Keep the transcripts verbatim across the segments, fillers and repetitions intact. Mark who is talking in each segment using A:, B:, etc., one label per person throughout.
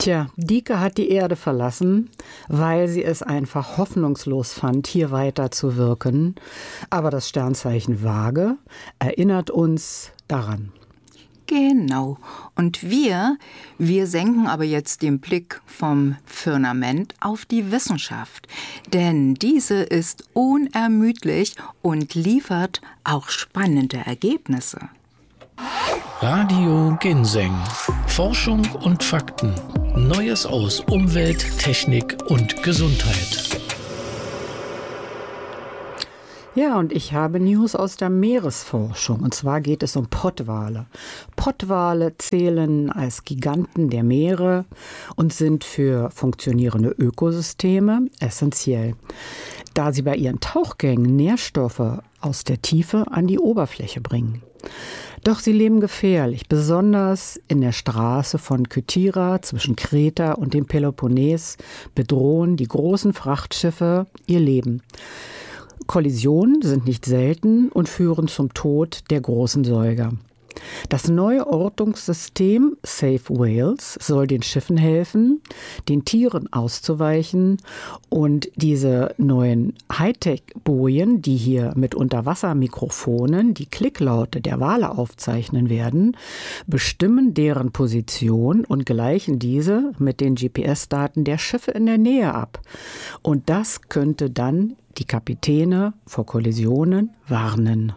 A: Tja, Dike hat die Erde verlassen, weil sie es einfach hoffnungslos fand, hier weiter zu wirken. Aber das Sternzeichen Waage erinnert uns daran.
B: Genau. Und wir, wir senken aber jetzt den Blick vom Firmament auf die Wissenschaft. Denn diese ist unermüdlich und liefert auch spannende Ergebnisse.
C: Radio Ginseng. Forschung und Fakten. Neues aus Umwelt, Technik und Gesundheit.
A: Ja, und ich habe News aus der Meeresforschung. Und zwar geht es um Pottwale. Pottwale zählen als Giganten der Meere und sind für funktionierende Ökosysteme essentiell, da sie bei ihren Tauchgängen Nährstoffe aus der Tiefe an die Oberfläche bringen. Doch sie leben gefährlich, besonders in der Straße von Kythira zwischen Kreta und dem Peloponnes bedrohen die großen Frachtschiffe ihr Leben. Kollisionen sind nicht selten und führen zum Tod der großen Säuger. Das neue Ortungssystem Safe Whales soll den Schiffen helfen, den Tieren auszuweichen, und diese neuen Hightech-Bojen, die hier mit Unterwassermikrofonen die Klicklaute der Wale aufzeichnen werden, bestimmen deren Position und gleichen diese mit den G P S-Daten der Schiffe in der Nähe ab. Und das könnte dann die Kapitäne vor Kollisionen warnen.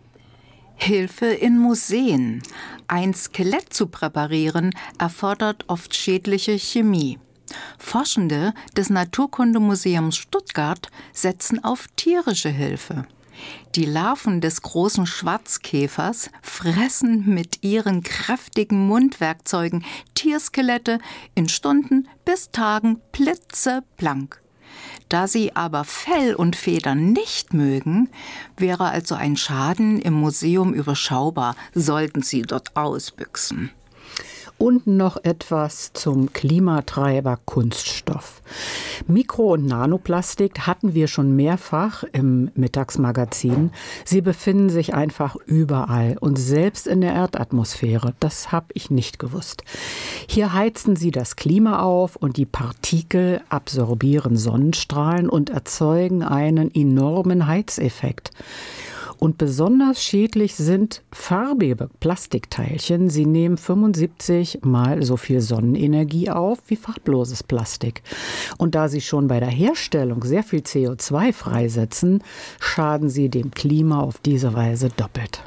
B: Hilfe in Museen. Ein Skelett zu präparieren erfordert oft schädliche Chemie. Forschende des Naturkundemuseums Stuttgart setzen auf tierische Hilfe. Die Larven des großen Schwarzkäfers fressen mit ihren kräftigen Mundwerkzeugen Tierskelette in Stunden bis Tagen blitzeblank. Da sie aber Fell und Federn nicht mögen, wäre also ein Schaden im Museum überschaubar, sollten sie dort ausbüchsen.
A: Und noch etwas zum Klimatreiber Kunststoff. Mikro- und Nanoplastik hatten wir schon mehrfach im Mittagsmagazin. Sie befinden sich einfach überall und selbst in der Erdatmosphäre. Das habe ich nicht gewusst. Hier heizen sie das Klima auf und die Partikel absorbieren Sonnenstrahlen und erzeugen einen enormen Heizeffekt. Und besonders schädlich sind farbige Plastikteilchen. Sie nehmen fünfundsiebzig mal so viel Sonnenenergie auf wie farbloses Plastik. Und da sie schon bei der Herstellung sehr viel C O zwei freisetzen, schaden sie dem Klima auf diese Weise doppelt.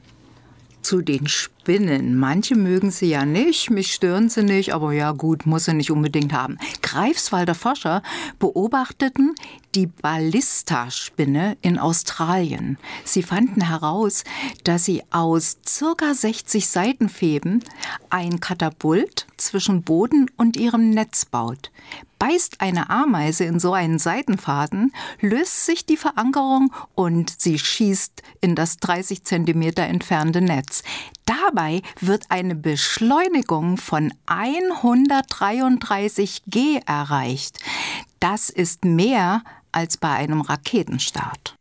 B: Zu den Spinnen. Manche mögen sie ja nicht, mich stören sie nicht, aber ja gut, muss sie nicht unbedingt haben. Greifswalder Forscher beobachteten die Ballista-Spinne in Australien. Sie fanden heraus, dass sie aus ca. sechzig Seitenfäden ein Katapult zwischen Boden und ihrem Netz baut. Beißt eine Ameise in so einen Seitenfaden, löst sich die Verankerung und sie schießt in das dreißig Zentimeter entfernte Netz. Dabei wird eine Beschleunigung von hundertdreiunddreißig G erreicht. Das ist mehr als bei einem Raketenstart.